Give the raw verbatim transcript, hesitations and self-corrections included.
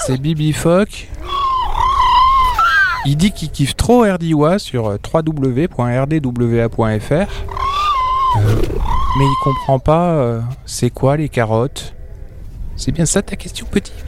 c'est Bibi Fock. Il dit qu'il kiffe trop R D W A sur w w w point r d w a point f r. Euh, mais il comprend pas euh, c'est quoi les carottes. C'est bien ça ta question, petit?